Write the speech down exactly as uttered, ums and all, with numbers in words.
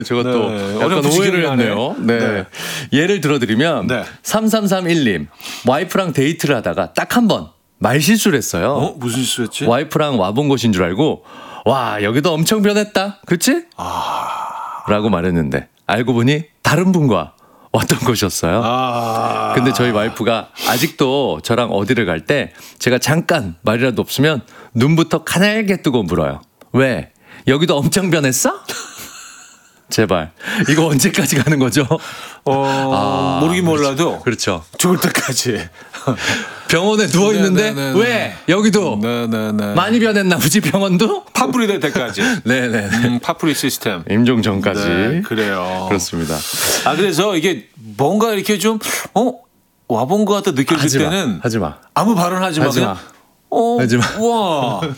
저것도 네. 약간 어려운 오해를 하네. 했네요. 네. 네. 예를 들어드리면 네. 삼삼삼일 님 와이프랑 데이트를 하다가 딱 한 번 말실수를 했어요. 어? 무슨 실수였지? 와이프랑 와본 곳인 줄 알고 와 여기도 엄청 변했다. 그치? 아... 라고 말했는데 알고 보니 다른 분과 왔던 곳이었어요. 아... 근데 저희 와이프가 아직도 저랑 어디를 갈 때 제가 잠깐 말이라도 없으면 눈부터 가늘게 뜨고 물어요. 왜? 여기도 엄청 변했어? 제발. 이거 언제까지 가는 거죠? 어, 아, 모르긴 몰라도. 그렇죠. 죽을 때까지. 병원에 누워있는데, 네네네네. 왜? 여기도. 네네네. 많이 변했나 보지, 병원도? 파뿌리 될 때까지. 네네. 음, 파뿌리 시스템. 임종 전까지. 네, 그래요. 그렇습니다. 아, 그래서 이게 뭔가 이렇게 좀, 어? 와본 것 같다 느껴질 하지 마. 때는. 하지 마. 아무 발언하지 마. 하지 그냥, 마. 어, 하지 마. 와,